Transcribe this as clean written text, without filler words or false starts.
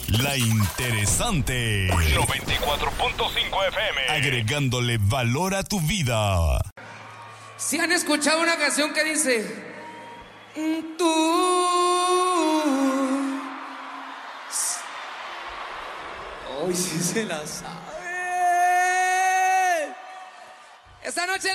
La Interesante. 94.5 FM. Agregándole valor a tu vida. Si han escuchado una canción que dice: tú. Hoy sí se la sabe. Esta noche